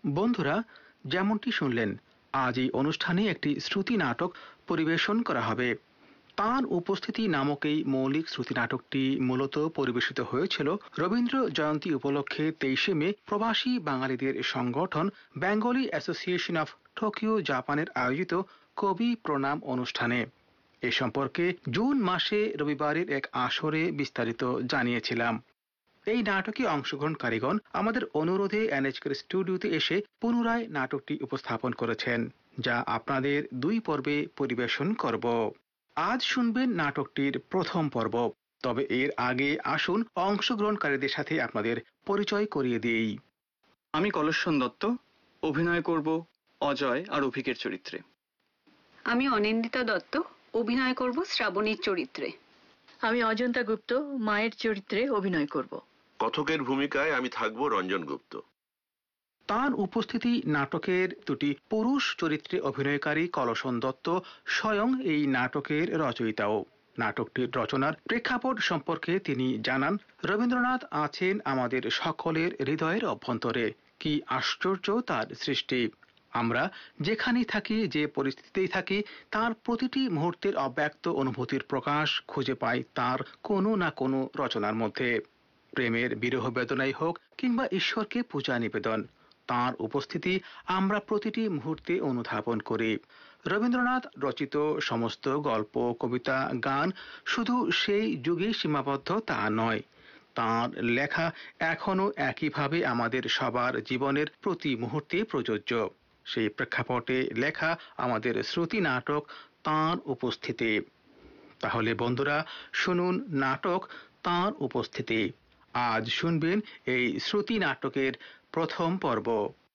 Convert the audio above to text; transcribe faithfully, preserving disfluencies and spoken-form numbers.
বন্ধুরা, যেমনটি শুনলেন, আজ এই অনুষ্ঠানে একটি শ্রুতি নাটক পরিবেশন করা হবে। তাঁর উপস্থিতি নামক এই মৌলিক শ্রুতি নাটকটি মূলত পরিবেশিত হয়েছিল রবীন্দ্র জয়ন্তী উপলক্ষে তেইশে মে প্রবাসী বাঙালিদের সংগঠন বেঙ্গলি অ্যাসোসিয়েশন অফ টোকিও জাপানের আয়োজিত কবি প্রণাম অনুষ্ঠানে। এ সম্পর্কে জুন মাসে রবিবারের এক আসরে বিস্তারিত জানিয়েছিলাম। এই নাটকে অংশগ্রহণকারীগণ আমাদের অনুরোধে এনএচকের স্টুডিওতে এসে পুনরায় নাটকটি উপস্থাপন করেছেন, যা আপনাদের দুই পর্বে পরিবেশন করব। আজ শুনবেন নাটকটির প্রথম পর্ব। তবে এর আগে আসুন অংশগ্রহণকারীদের সাথে আপনাদের পরিচয় করিয়ে দিই। আমি কলস্বন দত্ত, অভিনয় করব অজয় আর অভিকের চরিত্রে। আমি অনিন্দিতা দত্ত, অভিনয় করব শ্রাবণীর চরিত্রে। আমি অজন্তা গুপ্ত, মায়ের চরিত্রে অভিনয় করব। কথকের ভূমিকায় আমি থাকব রঞ্জন গুপ্ত। তার উপস্থিতি নাটকের দুটি পুরুষ চরিত্রে অভিনয়কারী কলস্বন দত্ত স্বয়ং এই নাটকের রচয়িতাও। নাটকটির রচনার প্রেক্ষাপট সম্পর্কে তিনি জানান, রবীন্দ্রনাথ আছেন আমাদের সকলের হৃদয়ের অভ্যন্তরে। কি আশ্চর্য তার সৃষ্টি! আমরা যেখানেই থাকি, যে পরিস্থিতিতেই থাকি, তার প্রতিটি মুহূর্তের অব্যক্ত অনুভূতির প্রকাশ খুঁজে পাই তার কোনো না কোনো রচনার মধ্যে। প্রেমের বিরহ বেদনাই হোক কিংবা ঈশ্বরকে পূজা নিবেদন, তাঁর উপস্থিতি আমরা প্রতিটি মুহূর্তে অনুধাবন করি। রবীন্দ্রনাথ রচিত সমস্ত গল্প, কবিতা, গান শুধু সেই যুগে সীমাবদ্ধ তা নয়। তাঁর লেখা এখনো একইভাবে আমাদের সবার জীবনের প্রতি মুহূর্তে প্রযোজ্য। সেই প্রেক্ষাপটে লেখা আমাদের শ্রুতি নাটক তাঁর উপস্থিতি। তাহলে বন্ধুরা, শুনুন নাটক তাঁর উপস্থিতি। আজ শুনবেন এই শ্রুতি নাটকের প্রথম পর্ব।